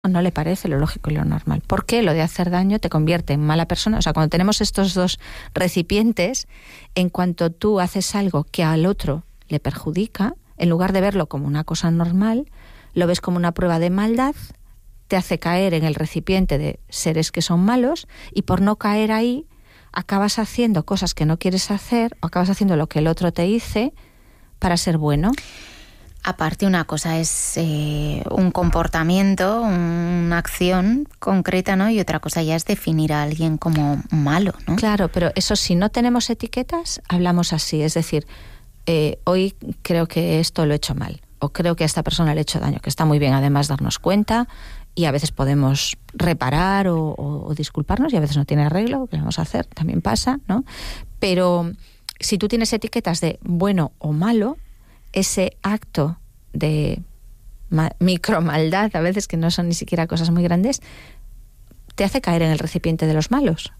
no le parece lo lógico y lo normal. Porque lo de hacer daño te convierte en mala persona. O sea, cuando tenemos estos dos recipientes, en cuanto tú haces algo que al otro le perjudica, en lugar de verlo como una cosa normal, lo ves como una prueba de maldad, te hace caer en el recipiente de seres que son malos, y por no caer ahí, acabas haciendo cosas que no quieres hacer, o acabas haciendo lo que el otro te dice para ser bueno. Aparte, una cosa es un comportamiento, una acción concreta, ¿no? Y otra cosa ya es definir a alguien como malo, ¿no? Claro, pero eso, si no tenemos etiquetas, hablamos así. Es decir, hoy creo que esto lo he hecho mal, o creo que a esta persona le he hecho daño, que está muy bien además darnos cuenta, y a veces podemos reparar o disculparnos, y a veces no tiene arreglo, ¿qué vamos a hacer? También pasa, ¿no? Pero si tú tienes etiquetas de bueno o malo, ese acto de micromaldad, a veces que no son ni siquiera cosas muy grandes, te hace caer en el recipiente de los malos.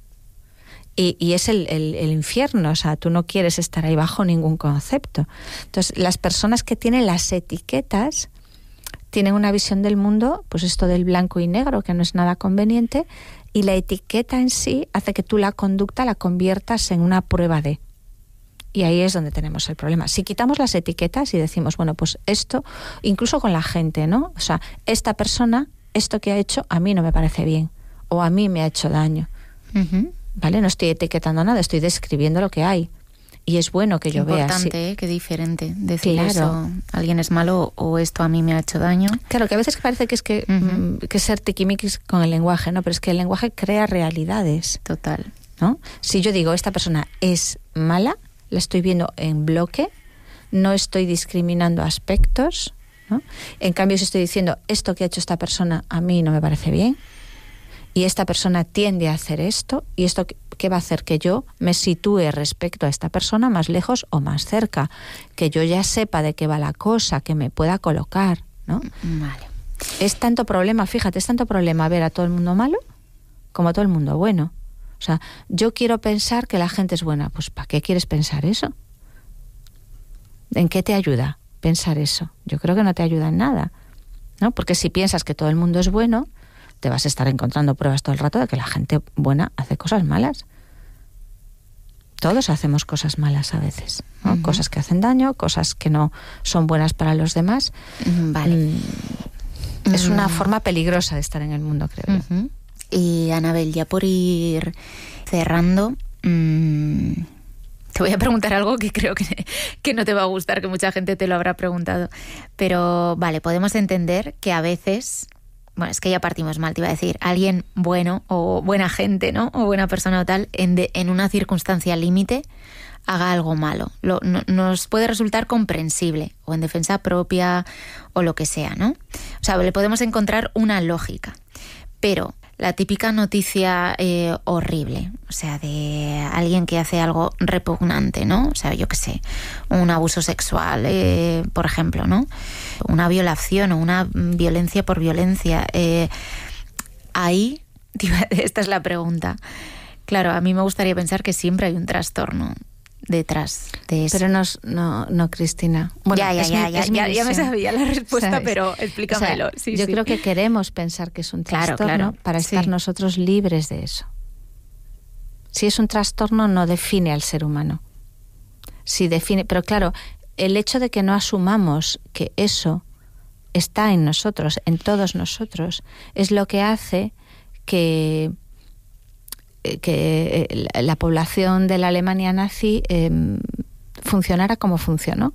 Y es el infierno, o sea, tú no quieres estar ahí bajo ningún concepto. Entonces, las personas que tienen las etiquetas tienen una visión del mundo, pues esto del blanco y negro, que no es nada conveniente, y la etiqueta en sí hace que tú la conducta la conviertas en una prueba de. Y ahí es donde tenemos el problema. Si quitamos las etiquetas y decimos, bueno, pues esto, incluso con la gente, ¿no? O sea, esta persona, esto que ha hecho, a mí no me parece bien, o a mí me ha hecho daño. Uh-huh. ¿Vale? No estoy etiquetando nada, estoy describiendo lo que hay. Y es bueno que yo vea. Importante, qué diferente decir eso. Alguien es malo o esto a mí me ha hecho daño. Claro, que a veces parece que es que ser tiquimiquis con el lenguaje, ¿no? Pero es que el lenguaje crea realidades. Total. ¿No? Si yo digo, esta persona es mala, la estoy viendo en bloque, no estoy discriminando aspectos, ¿no? En cambio, si estoy diciendo, esto que ha hecho esta persona a mí no me parece bien, y esta persona tiende a hacer esto, y esto ¿qué va a hacer? Que yo me sitúe respecto a esta persona más lejos o más cerca, que yo ya sepa de qué va la cosa, que me pueda colocar, ¿no? Vale. Es tanto problema, fíjate, es tanto problema ver a todo el mundo malo como a todo el mundo bueno. O sea, yo quiero pensar que la gente es buena. Pues ¿para qué quieres pensar eso? ¿En qué te ayuda pensar eso? Yo creo que no te ayuda en nada, ¿no? Porque si piensas que todo el mundo es bueno, te vas a estar encontrando pruebas todo el rato de que la gente buena hace cosas malas. Todos hacemos cosas malas a veces, ¿no? Uh-huh. Cosas que hacen daño, cosas que no son buenas para los demás. Vale. Es una forma peligrosa de estar en el mundo, creo yo. Uh-huh. Y Anabel, ya por ir cerrando, te voy a preguntar algo que creo que no te va a gustar, que mucha gente te lo habrá preguntado. Pero vale, podemos entender que a veces, bueno, es que ya partimos mal, te iba a decir, alguien bueno o buena gente, ¿no? O buena persona o tal, en una circunstancia límite, haga algo malo. Nos puede resultar comprensible, o en defensa propia, o lo que sea, ¿no? O sea, le podemos encontrar una lógica. Pero la típica noticia horrible, o sea, de alguien que hace algo repugnante, ¿no? O sea, yo qué sé, un abuso sexual, por ejemplo, ¿no? Una violación o una violencia por violencia. Ahí, esta es la pregunta. Claro, a mí me gustaría pensar que siempre hay un trastorno detrás de eso. Pero no, Cristina. Bueno, ya me sabía la respuesta, ¿sabes? Pero explícamelo. O sea, yo creo que queremos pensar que es un trastorno, claro, para estar nosotros libres de eso. Si es un trastorno, no define al ser humano. Si define, pero claro, el hecho de que no asumamos que eso está en nosotros, en todos nosotros, es lo que hace que la población de la Alemania nazi funcionara como funcionó.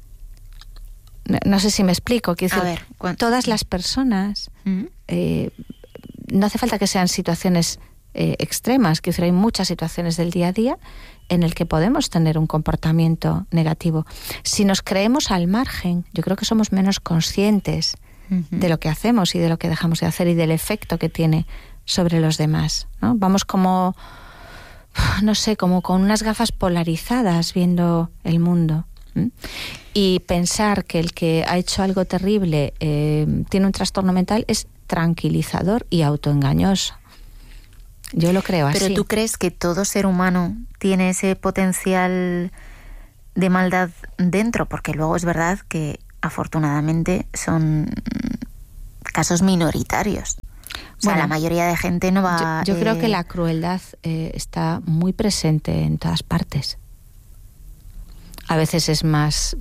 No sé si me explico. Quiero decir, todas las personas, no hace falta que sean situaciones extremas, quiero decir, hay muchas situaciones del día a día en el que podemos tener un comportamiento negativo. Si nos creemos al margen, yo creo que somos menos conscientes de lo que hacemos y de lo que dejamos de hacer y del efecto que tiene sobre los demás, ¿no? Vamos como, no sé, como con unas gafas polarizadas viendo el mundo. Y pensar que el que ha hecho algo terrible tiene un trastorno mental es tranquilizador y autoengañoso. Yo lo creo así. ¿Pero tú crees que todo ser humano tiene ese potencial de maldad dentro? Porque luego es verdad que afortunadamente son casos minoritarios. O sea, la mayoría de gente no va... Yo creo que la crueldad está muy presente en todas partes. A veces es más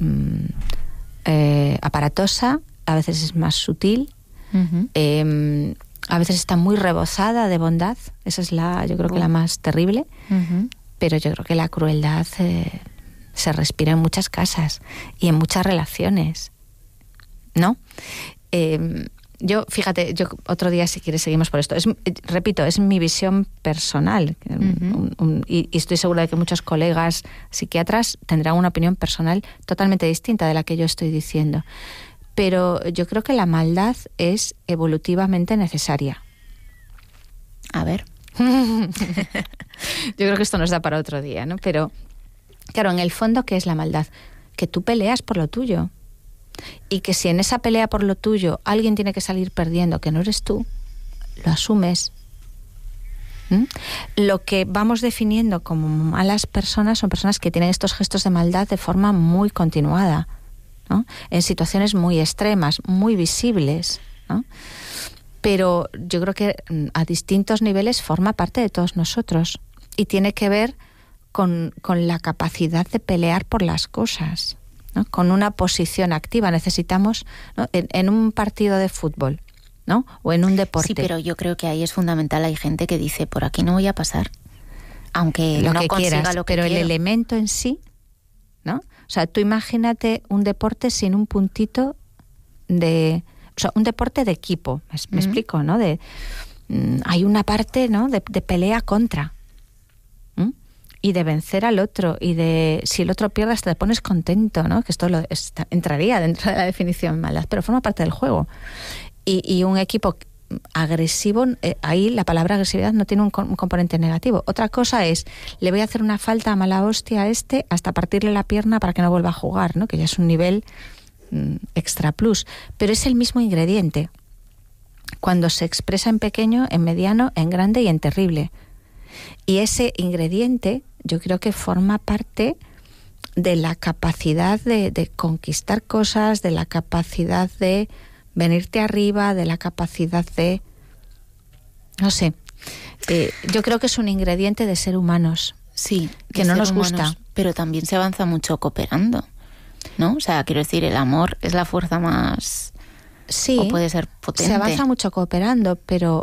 aparatosa, a veces es más sutil, a veces está muy rebosada de bondad. Esa es yo creo que la más terrible. Pero yo creo que la crueldad se respira en muchas casas y en muchas relaciones, ¿no? Fíjate, otro día, si quieres, seguimos por esto. Repito, es mi visión personal. Y estoy segura de que muchos colegas psiquiatras tendrán una opinión personal totalmente distinta de la que yo estoy diciendo. Pero yo creo que la maldad es evolutivamente necesaria. A ver. Yo creo que esto nos da para otro día, ¿no? Pero, claro, en el fondo, ¿qué es la maldad? Que tú peleas por lo tuyo. Y que si en esa pelea por lo tuyo alguien tiene que salir perdiendo, que no eres tú, lo asumes. Lo que vamos definiendo como malas personas son personas que tienen estos gestos de maldad de forma muy continuada, ¿no? En situaciones muy extremas, muy visibles, ¿no? Pero yo creo que a distintos niveles forma parte de todos nosotros y tiene que ver con la capacidad de pelear por las cosas, ¿no? Con una posición activa. Necesitamos, ¿no? En un partido de fútbol, ¿no? O en un deporte. Sí, pero yo creo que ahí es fundamental. Hay gente que dice, por aquí no voy a pasar, aunque lo no que consiga quieras, lo que pero quiero. el elemento en sí, ¿no? O sea, tú imagínate un deporte sin un puntito de... O sea, un deporte de equipo, me explico, ¿no? Hay una parte, ¿no? de pelea contra. Y de vencer al otro, y de si el otro pierde hasta te pones contento, ¿no? Que esto entraría dentro de la definición de maldad, pero forma parte del juego. Y un equipo agresivo, ahí la palabra agresividad no tiene un componente negativo. Otra cosa es, le voy a hacer una falta a mala hostia a hasta partirle la pierna para que no vuelva a jugar, ¿no? Que ya es un nivel extra plus. Pero es el mismo ingrediente cuando se expresa en pequeño, en mediano, en grande y en terrible. Y ese ingrediente yo creo que forma parte de la capacidad de conquistar cosas, de la capacidad de venirte arriba, de la capacidad de... No sé, yo creo que es un ingrediente de ser humanos. Sí, que no nos gusta. Pero también se avanza mucho cooperando, ¿no? O sea, quiero decir, el amor es la fuerza más... Sí, o puede ser potente. Se avanza mucho cooperando, pero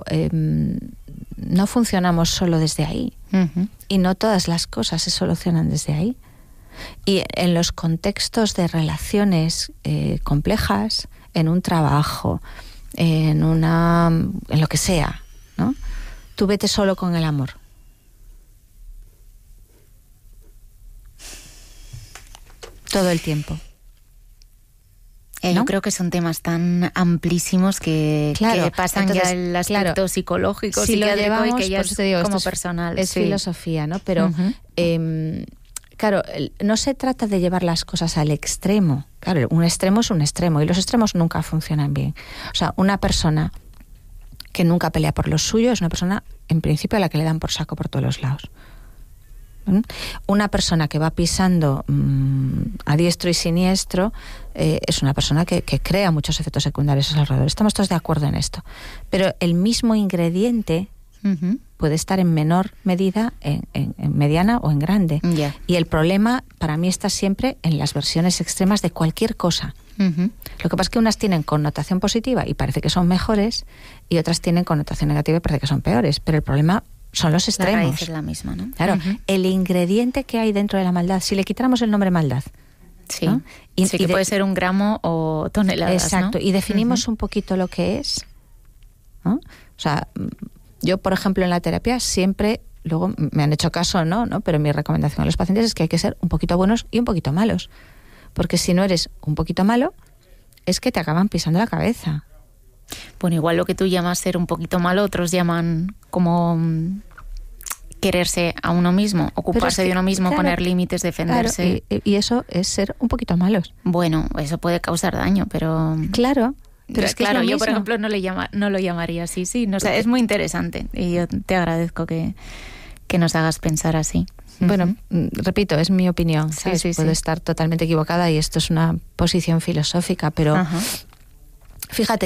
no funcionamos solo desde ahí. Y no todas las cosas se solucionan desde ahí. Y en los contextos de relaciones complejas, en un trabajo, en lo que sea, ¿no? Tú vete solo con el amor. Todo el tiempo. ¿No? Yo creo que son temas tan amplísimos que pasan entonces, ya el aspecto psicológico, si lo llevamos, y que ya es como personal. Es filosofía, ¿no? Pero, claro, no se trata de llevar las cosas al extremo. Claro, un extremo es un extremo y los extremos nunca funcionan bien. O sea, una persona que nunca pelea por lo suyo es una persona, en principio, a la que le dan por saco por todos los lados. Una persona que va pisando a diestro y siniestro es una persona que crea muchos efectos secundarios a su alrededor. Estamos todos de acuerdo en esto. Pero el mismo ingrediente puede estar en menor medida, en mediana o en grande. Yeah. Y el problema para mí está siempre en las versiones extremas de cualquier cosa. Lo que pasa es que unas tienen connotación positiva y parece que son mejores, y otras tienen connotación negativa y parece que son peores. Pero el problema son los extremos. La raíz es la misma, ¿no? Claro, el ingrediente que hay dentro de la maldad, si le quitáramos el nombre maldad, sí, ¿no? Sí, que puede ser un gramo o toneladas, exacto, ¿no? Y definimos un poquito lo que es, ¿no? O sea, yo, por ejemplo, en la terapia siempre, luego me han hecho caso, ¿no? Pero mi recomendación a los pacientes es que hay que ser un poquito buenos y un poquito malos, porque si no eres un poquito malo, es que te acaban pisando la cabeza. Bueno, igual lo que tú llamas ser un poquito malo, otros llaman como quererse a uno mismo, ocuparse de uno mismo, claro, poner límites, defenderse. Claro, y eso es ser un poquito malos. Bueno, eso puede causar daño, pero... Claro. Pero es que claro, es yo por ejemplo no lo llamaría así, sí, no sé, es muy interesante y yo te agradezco que nos hagas pensar así. Bueno, repito, es mi opinión, ¿sabes? Sí, Puedo estar totalmente equivocada y esto es una posición filosófica, pero fíjate, yo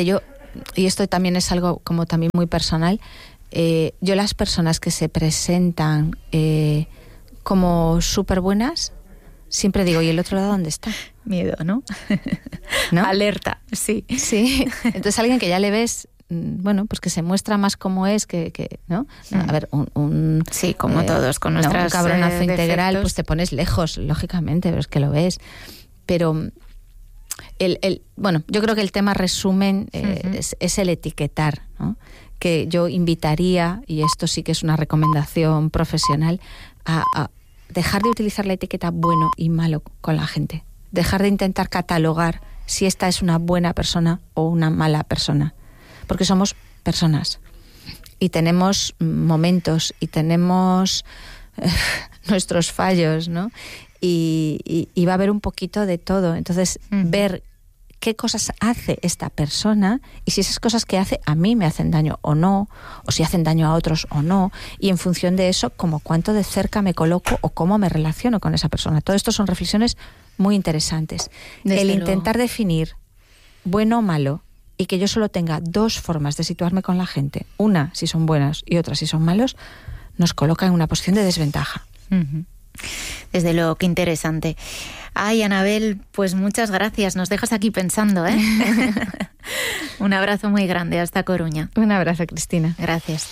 y esto también es algo como también muy personal, yo las personas que se presentan como súper buenas, siempre digo, ¿y el otro lado dónde está? Miedo, ¿no? ¿No? Alerta, sí. Sí, entonces alguien que ya le ves, bueno, pues que se muestra más como es, ¿no? A ver, sí, como todos, con nuestras un cabronazo integral, defectos. pues te pones lejos, lógicamente, pero es que lo ves. Pero bueno, yo creo que el tema resumen es el etiquetar, ¿no? Que yo invitaría, y esto sí que es una recomendación profesional, a dejar de utilizar la etiqueta bueno y malo con la gente. Dejar de intentar catalogar si esta es una buena persona o una mala persona. Porque somos personas y tenemos momentos y tenemos nuestros fallos, ¿no? Y va a haber un poquito de todo. Entonces, ver qué cosas hace esta persona y si esas cosas que hace a mí me hacen daño o no, o si hacen daño a otros o no, y en función de eso, como cuánto de cerca me coloco o cómo me relaciono con esa persona. Todo esto son reflexiones muy interesantes. El intentar definir bueno o malo y que yo solo tenga dos formas de situarme con la gente, una si son buenas y otra si son malos, nos coloca en una posición de desventaja. Desde luego, qué interesante. Ay, Anabel, pues muchas gracias. Nos dejas aquí pensando, ¿eh? Un abrazo muy grande. Hasta Coruña. Un abrazo, Cristina. Gracias.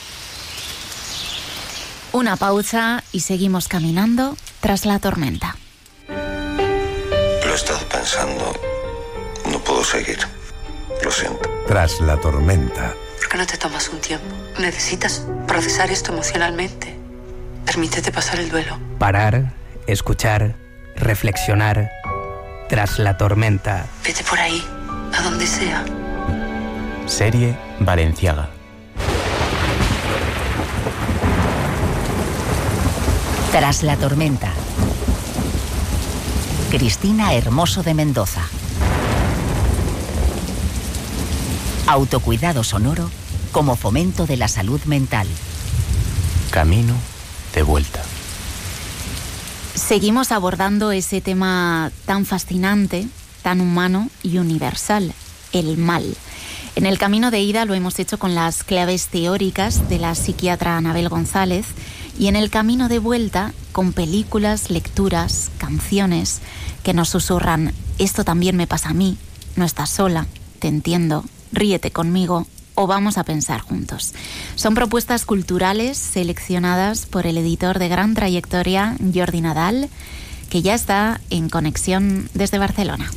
Una pausa y seguimos caminando tras la tormenta. Lo he estado pensando. No puedo seguir. Lo siento. Tras la tormenta. ¿Por qué no te tomas un tiempo? Necesitas procesar esto emocionalmente. Permítete pasar el duelo. Parar, escuchar, reflexionar. Tras la tormenta. Vete por ahí, a donde sea. Serie Valenciaga. Tras la tormenta. Cristina Hermoso de Mendoza. Autocuidado sonoro como fomento de la salud mental. Camino de vuelta. Seguimos abordando ese tema tan fascinante, tan humano y universal, el mal. En el camino de ida lo hemos hecho con las claves teóricas de la psiquiatra Anabel González y en el camino de vuelta con películas, lecturas, canciones que nos susurran: esto también me pasa a mí, no estás sola, te entiendo, ríete conmigo o vamos a pensar juntos. Son propuestas culturales seleccionadas por el editor de gran trayectoria, Jordi Nadal, que ya está en conexión desde Barcelona.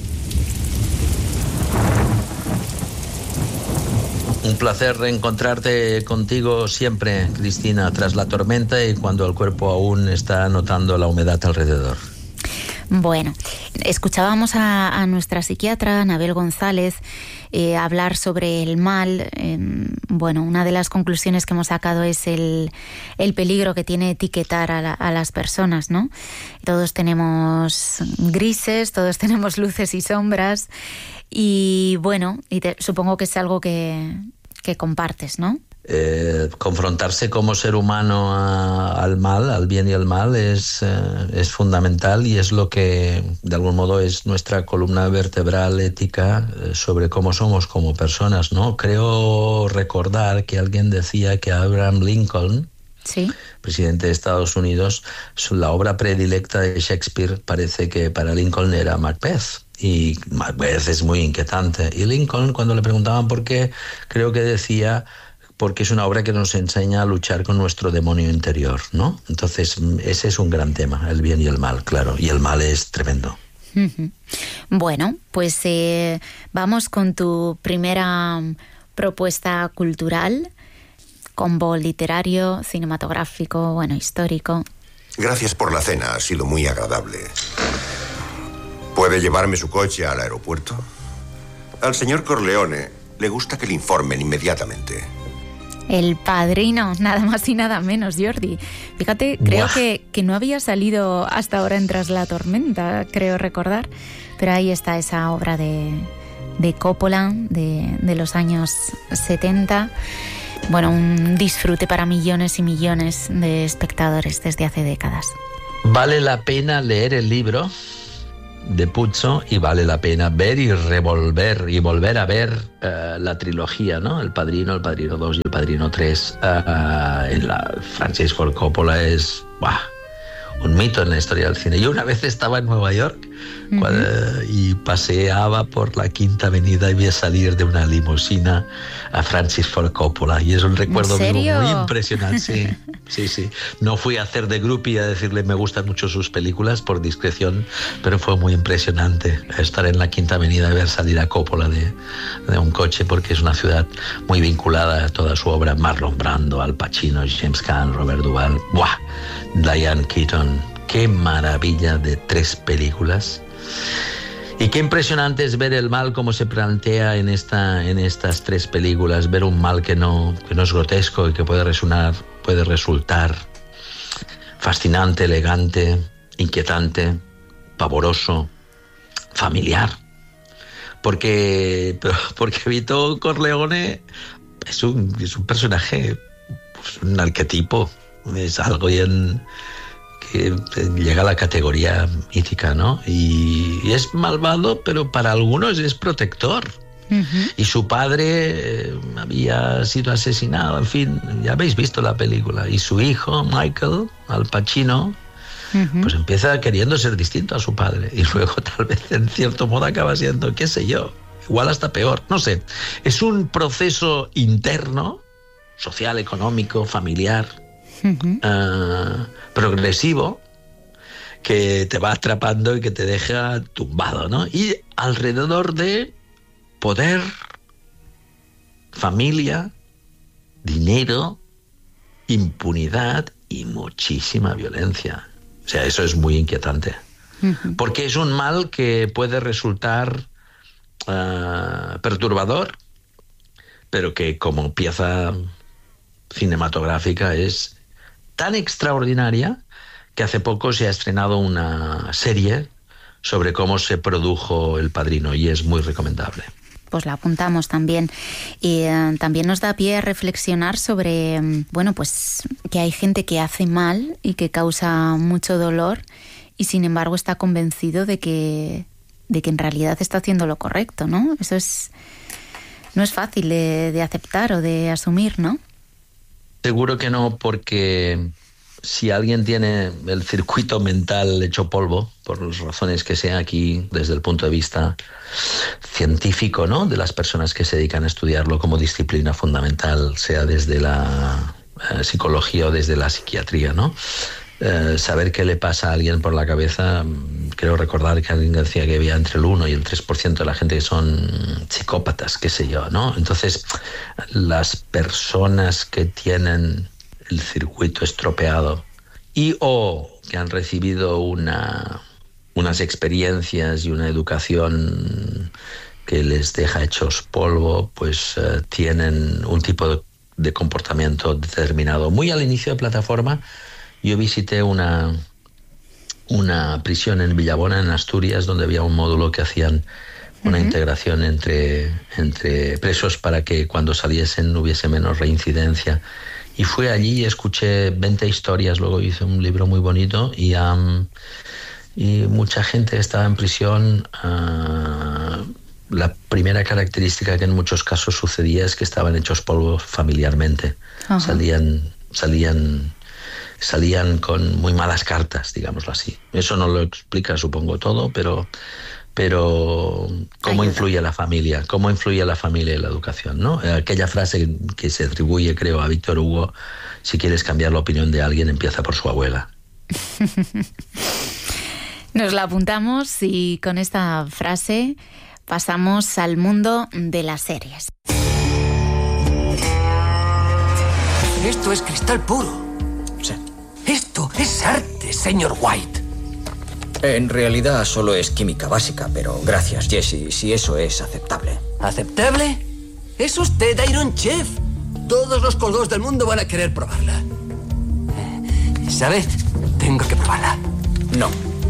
Un placer reencontrarte contigo siempre, Cristina, tras la tormenta y cuando el cuerpo aún está notando la humedad alrededor. Bueno, escuchábamos a nuestra psiquiatra, Anabel González, hablar sobre el mal. Bueno, una de las conclusiones que hemos sacado es el peligro que tiene etiquetar a las personas, ¿no? Todos tenemos grises, todos tenemos luces y sombras y bueno, supongo que es algo que compartes, ¿no? Confrontarse como ser humano al mal, al bien y al mal es fundamental y es lo que de algún modo es nuestra columna vertebral ética sobre cómo somos como personas, ¿no? Creo recordar que alguien decía que Abraham Lincoln, ¿sí?, presidente de Estados Unidos, la obra predilecta de Shakespeare parece que para Lincoln era Macbeth. Y Macbeth es muy inquietante. Y Lincoln, cuando le preguntaban por qué, creo que decía: porque es una obra que nos enseña a luchar con nuestro demonio interior, ¿no? Entonces, ese es un gran tema, el bien y el mal, claro. Y el mal es tremendo. Bueno, pues vamos con tu primera propuesta cultural, combo literario, cinematográfico, bueno, histórico. Gracias por la cena, ha sido muy agradable. ¿Puede llevarme su coche al aeropuerto? Al señor Corleone le gusta que le informen inmediatamente. El Padrino, nada más y nada menos, Jordi. Fíjate, creo que no había salido hasta ahora en Tras la tormenta, creo recordar, pero ahí está esa obra de Coppola de los años 70. Bueno, un disfrute para millones y millones de espectadores desde hace décadas. Vale la pena leer el libro de Puzo, y vale la pena ver y volver a ver la trilogía, ¿no? El Padrino 2 y El Padrino 3. Francis Ford Coppola es un mito en la historia del cine. Yo una vez estaba en Nueva York y paseaba por la Quinta Avenida y vi salir de una limusina a Francis Ford Coppola, y es un recuerdo vivo muy impresionante. Sí. No fui a hacer de groupie a decirle me gustan mucho sus películas por discreción, pero fue muy impresionante estar en la Quinta Avenida y ver salir a Coppola de un coche, porque es una ciudad muy vinculada a toda su obra. Marlon Brando, Al Pacino, James Caan, Robert Duvall, Diane Keaton. Qué maravilla de 3 películas. Y qué impresionante es ver el mal como se plantea en estas 3 películas, ver un mal que no es grotesco y que puede resultar fascinante, elegante, inquietante, pavoroso, familiar. Porque Vito Corleone es un personaje, pues, un arquetipo, es algo que llega a la categoría mítica, ¿no? Y es malvado, pero para algunos es protector. Y su padre había sido asesinado, en fin, ya habéis visto la película. Y su hijo, Michael, Al Pacino, pues empieza queriendo ser distinto a su padre. Y luego tal vez en cierto modo acaba siendo, qué sé yo, igual hasta peor, no sé. Es un proceso interno, social, económico, familiar, progresivo, que te va atrapando y que te deja tumbado, ¿no? Y alrededor de poder, familia, dinero, impunidad y muchísima violencia. O sea, eso es muy inquietante. Porque es un mal que puede resultar perturbador, pero que como pieza cinematográfica es tan extraordinaria que hace poco se ha estrenado una serie sobre cómo se produjo El Padrino, y es muy recomendable. Pues la apuntamos también. Y también nos da pie a reflexionar sobre, pues que hay gente que hace mal y que causa mucho dolor, y sin embargo está convencido de que en realidad está haciendo lo correcto, ¿no? Eso no es fácil de aceptar o de asumir, ¿no? Seguro que no, porque si alguien tiene el circuito mental hecho polvo, por las razones que sea aquí, desde el punto de vista científico, ¿no?, de las personas que se dedican a estudiarlo como disciplina fundamental, sea desde la psicología o desde la psiquiatría, ¿no? Saber qué le pasa a alguien por la cabeza, creo recordar que alguien decía que había entre el 1 y el 3% de la gente que son psicópatas, qué sé yo, ¿no? Entonces, las personas que tienen el circuito estropeado o que han recibido unas experiencias y una educación que les deja hechos polvo, pues tienen un tipo de comportamiento determinado. Muy al inicio de Plataforma, yo visité una prisión en Villabona, en Asturias, donde había un módulo que hacían una integración entre presos para que cuando saliesen hubiese menos reincidencia. Y fui allí y escuché 20 historias, luego hice un libro muy bonito, y mucha gente estaba en prisión. La primera característica que en muchos casos sucedía es que estaban hechos polvo familiarmente. Salían con muy malas cartas, digámoslo así. Eso no lo explica, supongo, todo, pero cómo influye la familia, y la educación, ¿no? Aquella frase que se atribuye, creo, a Víctor Hugo: si quieres cambiar la opinión de alguien, empieza por su abuela. Nos la apuntamos, y con esta frase pasamos al mundo de las series. Esto es cristal puro. Esto es arte, señor White. En realidad solo es química básica, pero gracias, Jesse, si eso es aceptable. ¿Aceptable? Es usted Iron Chef. Todos los colgos del mundo van a querer probarla. ¿Sabe? Tengo que probarla. No.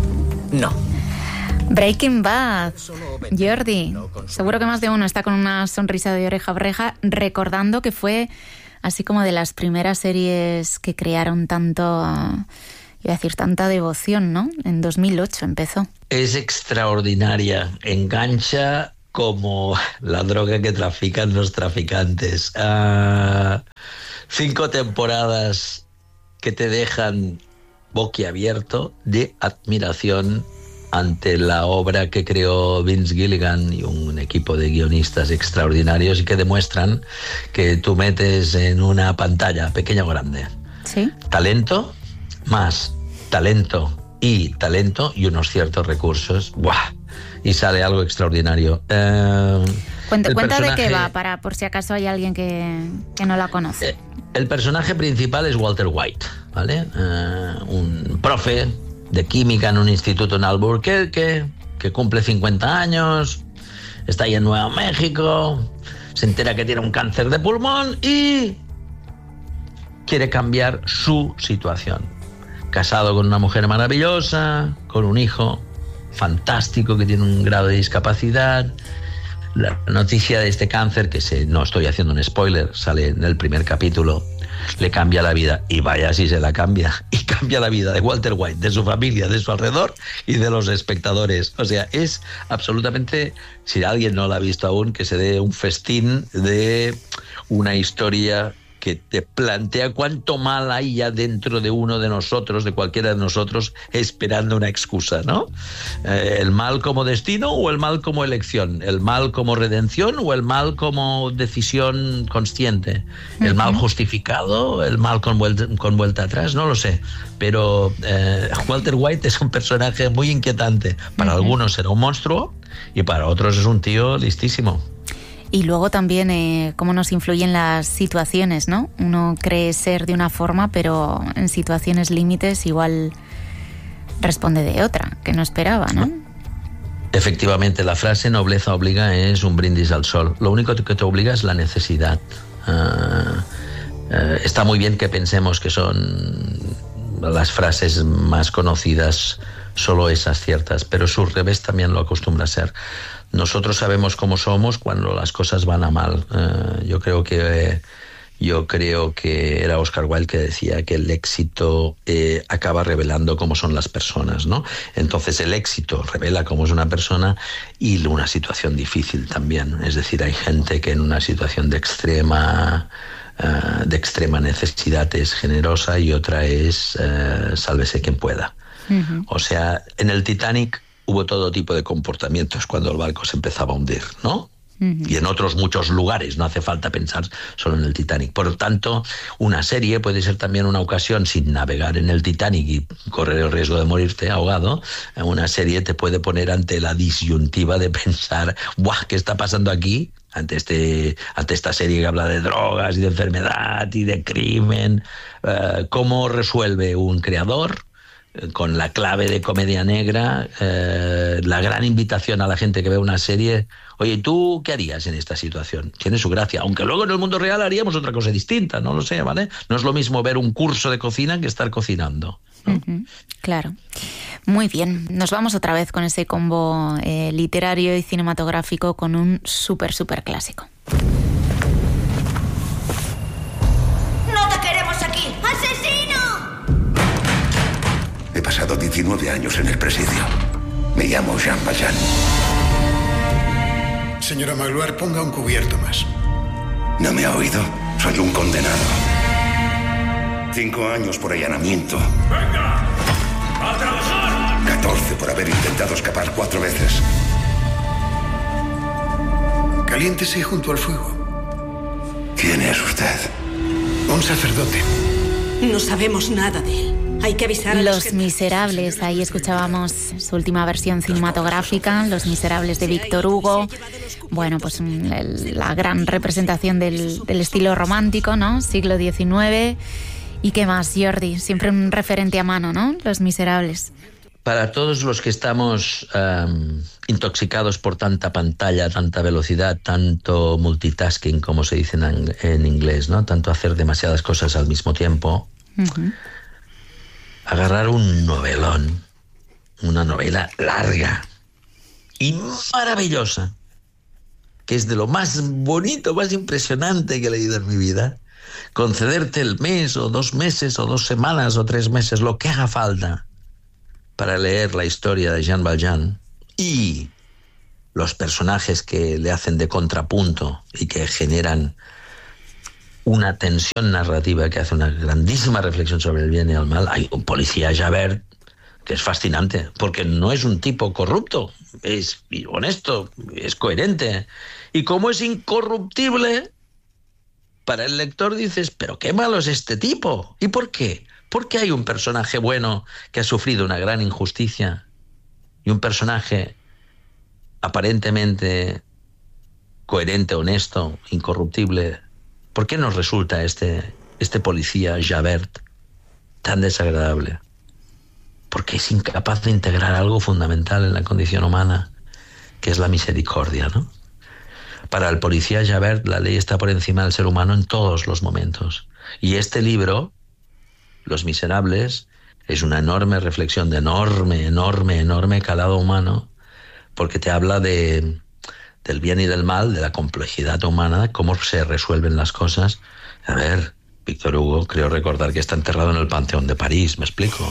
Breaking Bad. Jordi, seguro que más de uno está con una sonrisa de oreja a oreja recordando que fue así como de las primeras series que crearon tanto iba a decir, tanta devoción, ¿no? En 2008 empezó. Es extraordinaria, engancha como la droga que trafican los traficantes. 5 temporadas que te dejan boquiabierto de admiración ante la obra que creó Vince Gilligan y un equipo de guionistas extraordinarios y que demuestran que tú metes en una pantalla, pequeña o grande, ¿sí?, talento, más talento y unos ciertos recursos, ¡buah!, y sale algo extraordinario. Cuenta de qué va, para por si acaso hay alguien que no la conoce. El personaje principal es Walter White, ¿vale? Un profe de química en un instituto en Albuquerque, que cumple 50 años, está ahí en Nuevo México, se entera que tiene un cáncer de pulmón y quiere cambiar su situación. Casado con una mujer maravillosa, con un hijo fantástico que tiene un grado de discapacidad. La noticia de este cáncer, no estoy haciendo un spoiler, sale en el primer capítulo, le cambia la vida, y vaya si se la cambia, y cambia la vida de Walter White, de su familia, de su alrededor y de los espectadores. O sea, es absolutamente, si alguien no la ha visto aún, que se dé un festín de una historia que te plantea cuánto mal hay ya dentro de uno de nosotros, de cualquiera de nosotros, esperando una excusa, ¿no? El mal como destino o el mal como elección, el mal como redención o el mal como decisión consciente, el mal justificado, el mal con vuelta atrás, no lo sé. Pero Walter White es un personaje muy inquietante. Para algunos será un monstruo y para otros es un tío listísimo. Y luego también cómo nos influyen las situaciones, ¿no? Uno cree ser de una forma, pero en situaciones límites igual responde de otra, que no esperaba, ¿no? Efectivamente, la frase nobleza obliga es un brindis al sol. Lo único que te obliga es la necesidad. Está muy bien que pensemos que son las frases más conocidas, solo esas ciertas, pero su revés también lo acostumbra a ser. Nosotros sabemos cómo somos cuando las cosas van a mal. Yo creo que era Oscar Wilde que decía que el éxito acaba revelando cómo son las personas, ¿no? Entonces el éxito revela cómo es una persona y una situación difícil también. Es decir, hay gente que en una situación de extrema necesidad es generosa y otra es sálvese quien pueda. O sea, en el Titanic hubo todo tipo de comportamientos cuando el barco se empezaba a hundir, ¿no? Y en otros muchos lugares, no hace falta pensar solo en el Titanic. Por lo tanto, una serie puede ser también una ocasión, sin navegar en el Titanic y correr el riesgo de morirte ahogado. Una serie te puede poner ante la disyuntiva de pensar, ¡buah!, ¿qué está pasando aquí? Ante esta serie que habla de drogas y de enfermedad y de crimen. ¿Cómo resuelve un creador? Con la clave de comedia negra, la gran invitación a la gente que ve una serie: oye, ¿tú qué harías en esta situación? Tiene su gracia, aunque luego en el mundo real haríamos otra cosa distinta, no lo sé, ¿vale? No es lo mismo ver un curso de cocina que estar cocinando, ¿no? Claro. Muy bien, nos vamos otra vez con ese combo literario y cinematográfico con un súper clásico. ¡No te queremos aquí! ¡Asesino! He pasado 19 años en el presidio. Me llamo Jean Valjean. Señora Magloire, ponga un cubierto más. ¿No me ha oído? Soy un condenado. 5 años por allanamiento. ¡Venga! ¡A trabajar! 14 por haber intentado escapar 4 veces. Caliéntese junto al fuego. ¿Quién es usted? Un sacerdote. No sabemos nada de él. Hay que avisar a Los Miserables, ahí escuchábamos su última versión cinematográfica, Los Miserables de Víctor Hugo. Bueno, pues la gran representación del estilo romántico, ¿no? Siglo XIX. ¿Y qué más, Jordi? Siempre un referente a mano, ¿no? Los Miserables. Para todos los que estamos intoxicados por tanta pantalla, tanta velocidad, tanto multitasking, como se dice en inglés, ¿no? Tanto hacer demasiadas cosas al mismo tiempo. Agarrar un novelón, una novela larga y maravillosa, que es de lo más bonito, más impresionante que he leído en mi vida, concederte el mes o 2 meses o 2 semanas o 3 meses, lo que haga falta para leer la historia de Jean Valjean y los personajes que le hacen de contrapunto y que generan una tensión narrativa que hace una grandísima reflexión sobre el bien y el mal. Hay un policía, Javert, que es fascinante, porque no es un tipo corrupto, es honesto, es coherente. Y como es incorruptible, para el lector dices, pero qué malo es este tipo. ¿Y por qué? Porque hay un personaje bueno que ha sufrido una gran injusticia y un personaje aparentemente coherente, honesto, incorruptible. ¿Por qué nos resulta este policía, Javert, tan desagradable? Porque es incapaz de integrar algo fundamental en la condición humana, que es la misericordia, ¿no? Para el policía Javert, la ley está por encima del ser humano en todos los momentos. Y este libro, Los Miserables, es una enorme reflexión de enorme calado humano, porque te habla del bien y del mal, de la complejidad humana, cómo se resuelven las cosas. A ver, Víctor Hugo, creo recordar que está enterrado en el Panteón de París, ¿me explico?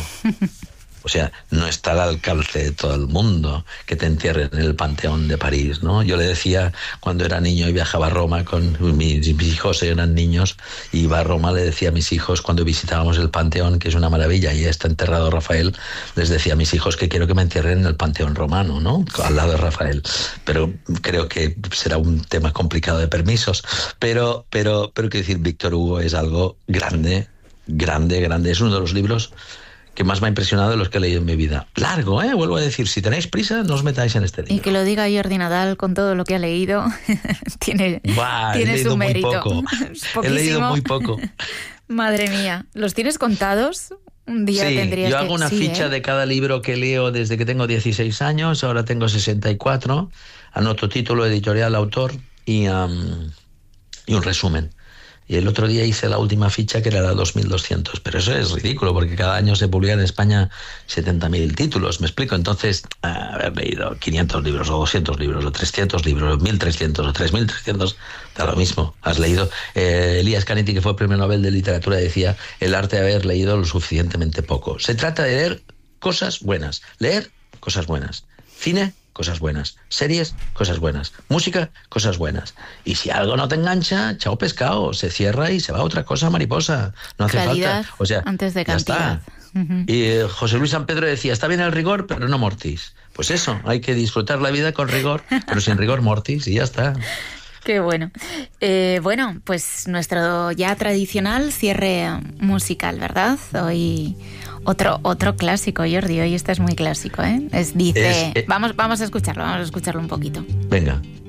O sea, no está al alcance de todo el mundo que te entierren en el Panteón de París, ¿no? Yo le decía, cuando era niño y viajaba a Roma con mis hijos, eran niños, y iba a Roma, le decía a mis hijos, cuando visitábamos el Panteón, que es una maravilla, y está enterrado Rafael, les decía a mis hijos que quiero que me entierren en el Panteón romano, ¿no? Al lado de Rafael. Pero creo que será un tema complicado de permisos. Pero quiero decir, Víctor Hugo es algo grande. Es uno de los libros que más me ha impresionado de los que he leído en mi vida. Largo, vuelvo a decir, si tenéis prisa, no os metáis en este libro. Y que lo diga Jordi Nadal con todo lo que ha leído, tiene su mérito. He leído muy poco. Madre mía, ¿los tienes contados? Un día sí, tendrías yo hago una ficha de cada libro que leo desde que tengo 16 años, ahora tengo 64, anoto título, editorial, autor y un resumen. Y el otro día hice la última ficha, que era la 2200, pero eso es ridículo, porque cada año se publican en España 70.000 títulos, ¿me explico? Entonces, haber leído 500 libros, o 200 libros, o 300 libros, o 1.300, o 3.300, da lo mismo. Has leído. Elías Canetti, que fue Premio Nobel de Literatura, decía, el arte de haber leído lo suficientemente poco. Se trata de leer cosas buenas. Leer cosas buenas. Cine, cosas buenas. Series, cosas buenas. Música, cosas buenas. Y si algo no te engancha, chao pescado, se cierra y se va a otra cosa mariposa. No hace calidad falta. O sea, antes de cantidad. Y José Luis San Pedro decía, está bien el rigor, pero no mortis. Pues eso, hay que disfrutar la vida con rigor, pero sin rigor mortis, y ya está. Qué bueno. Bueno, pues nuestro ya tradicional cierre musical, ¿verdad? Hoy otro clásico, Jordi. Hoy este es muy clásico, ¿eh? Vamos a escucharlo un poquito. Venga.